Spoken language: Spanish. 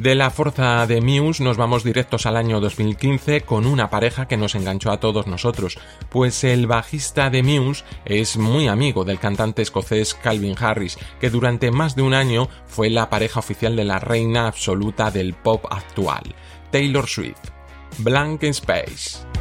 De la fuerza de Muse nos vamos directos al año 2015 con una pareja que nos enganchó a todos nosotros, pues el bajista de Muse es muy amigo del cantante escocés Calvin Harris, que durante más de un año fue la pareja oficial de la reina absoluta del pop actual, Taylor Swift. Blank Space.